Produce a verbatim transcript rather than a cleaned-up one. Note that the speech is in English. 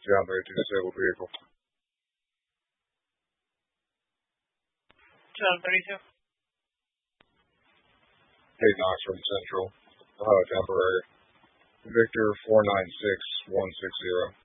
John thirty-two, disabled vehicle. John thirty-two. Hey, Knox from Central. Ohio temporary. Victor four nine six one six zero.